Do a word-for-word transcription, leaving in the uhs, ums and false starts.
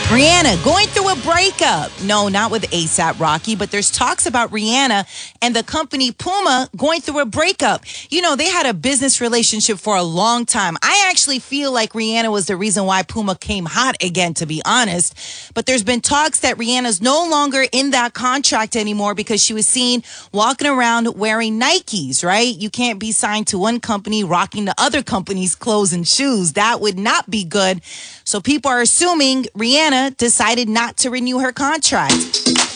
Rihanna going through a breakup. No, not with ASAP Rocky, but there's talks about Rihanna and the company Puma going through a breakup. You know, they had a business relationship for a long time. I actually feel like Rihanna was the reason why Puma came hot again, to be honest. But there's been talks that Rihanna's no longer in that contract anymore because she was seen walking around wearing Nikes, right? You can't be signed to one company rocking the other company's clothes and shoes. That would not be good. So people are assuming Rihanna decided not to renew her contract.